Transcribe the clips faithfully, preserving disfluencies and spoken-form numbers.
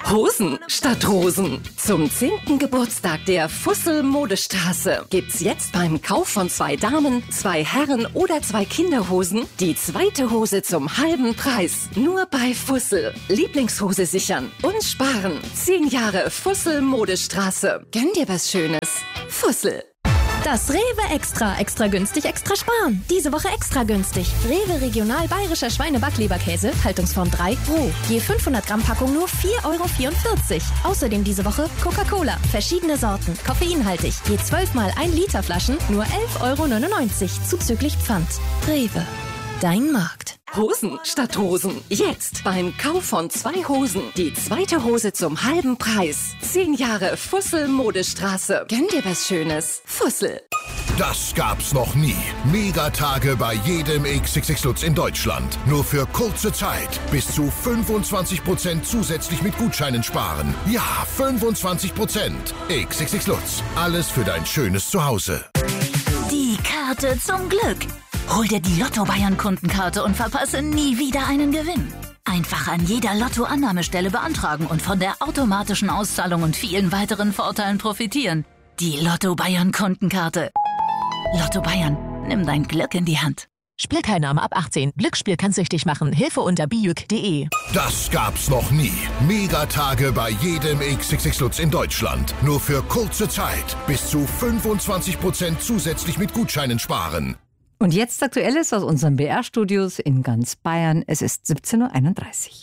Hosen statt Rosen. Zum zehnten Geburtstag der Fussel Modestraße gibt's jetzt beim Kauf von zwei Damen, zwei Herren oder zwei Kinderhosen die zweite Hose zum halben Preis. Nur bei Fussel. Lieblingshose sichern und sparen. Zehn Jahre Fussel Modestraße. Gönn dir was Schönes. Fussel. Das Rewe Extra. Extra günstig, extra sparen. Diese Woche extra günstig. Rewe Regional Bayerischer Schweine-Backleberkäse, Haltungsform drei, roh. Je fünfhundert Gramm Packung nur vier Euro vierundvierzig. Außerdem diese Woche Coca-Cola. Verschiedene Sorten, koffeinhaltig. Je zwölf mal ein Liter Flaschen nur elf Euro neunundneunzig. Zuzüglich Pfand. Rewe. Dein Markt. Hosen statt Hosen. Jetzt beim Kauf von zwei Hosen die zweite Hose zum halben Preis. Zehn Jahre Fussel Modestraße. Gönn dir was Schönes. Fussel. Das gab's noch nie. Megatage bei jedem X X X Lutz in Deutschland. Nur für kurze Zeit. Bis zu fünfundzwanzig Prozent zusätzlich mit Gutscheinen sparen. Ja, fünfundzwanzig Prozent. X X X Lutz. Alles für dein schönes Zuhause. Die Karte zum Glück. Hol dir die Lotto-Bayern-Kundenkarte und verpasse nie wieder einen Gewinn. Einfach an jeder Lotto-Annahmestelle beantragen und von der automatischen Auszahlung und vielen weiteren Vorteilen profitieren. Die Lotto-Bayern-Kundenkarte. Lotto Bayern, nimm dein Glück in die Hand. Spielteilnahme ab achtzehn. Glücksspiel kann süchtig machen. Hilfe unter bijuk punkt de. Das gab's noch nie. Megatage bei jedem X X X Lutz in Deutschland. Nur für kurze Zeit. Bis zu fünfundzwanzig Prozent zusätzlich mit Gutscheinen sparen. Und jetzt Aktuelles aus unseren B R-Studios in ganz Bayern. Es ist siebzehn Uhr einunddreißig.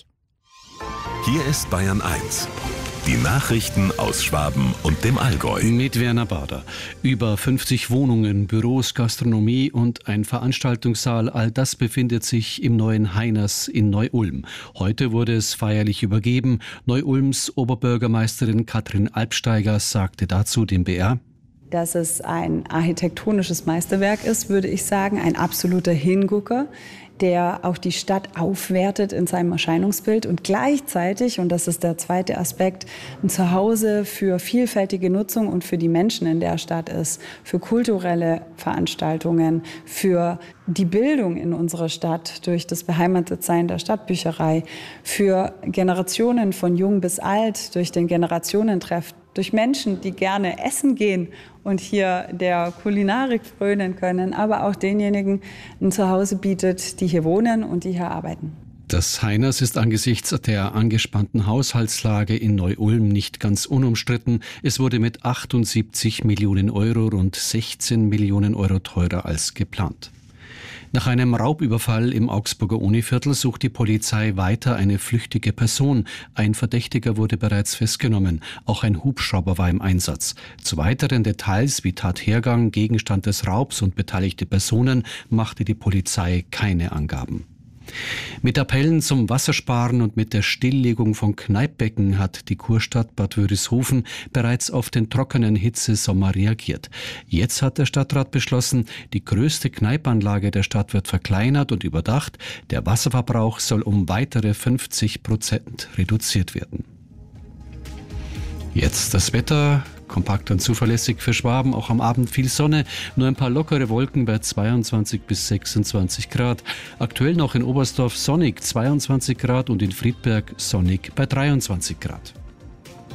Hier ist Bayern eins. Die Nachrichten aus Schwaben und dem Allgäu. Mit Werner Bader. Über fünfzig Wohnungen, Büros, Gastronomie und ein Veranstaltungssaal, all das befindet sich im neuen Heiners in Neu-Ulm. Heute wurde es feierlich übergeben. Neu-Ulms Oberbürgermeisterin Katrin Albsteiger sagte dazu dem B R: Dass es ein architektonisches Meisterwerk ist, würde ich sagen, ein absoluter Hingucker, der auch die Stadt aufwertet in seinem Erscheinungsbild und gleichzeitig, und das ist der zweite Aspekt, ein Zuhause für vielfältige Nutzung und für die Menschen in der Stadt ist, für kulturelle Veranstaltungen, für die Bildung in unserer Stadt durch das Beheimatetsein der Stadtbücherei, für Generationen von jung bis alt durch den Generationentreff, durch Menschen, die gerne essen gehen und hier der Kulinarik frönen können, aber auch denjenigen ein Zuhause bietet, die hier wohnen und die hier arbeiten. Das Heiners ist angesichts der angespannten Haushaltslage in Neu-Ulm nicht ganz unumstritten. Es wurde mit achtundsiebzig Millionen Euro rund sechzehn Millionen Euro teurer als geplant. Nach einem Raubüberfall im Augsburger Univiertel sucht die Polizei weiter eine flüchtige Person. Ein Verdächtiger wurde bereits festgenommen. Auch ein Hubschrauber war im Einsatz. Zu weiteren Details wie Tathergang, Gegenstand des Raubs und beteiligte Personen machte die Polizei keine Angaben. Mit Appellen zum Wassersparen und mit der Stilllegung von Kneippbecken hat die Kurstadt Bad Wörishofen bereits auf den trockenen Hitzesommer reagiert. Jetzt hat der Stadtrat beschlossen, die größte Kneippanlage der Stadt wird verkleinert und überdacht. Der Wasserverbrauch soll um weitere fünfzig Prozent reduziert werden. Jetzt das Wetter. Kompakt und zuverlässig für Schwaben, auch am Abend viel Sonne, nur ein paar lockere Wolken bei zweiundzwanzig bis sechsundzwanzig Grad. Aktuell noch in Oberstdorf sonnig zweiundzwanzig Grad und in Friedberg sonnig bei dreiundzwanzig Grad.